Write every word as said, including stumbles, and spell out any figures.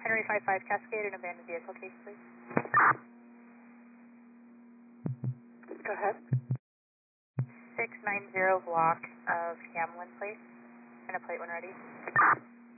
Henry five five Cascade, an abandoned vehicle case, please. Go ahead. six nine zero block of Hamlin Place, and a plate when ready.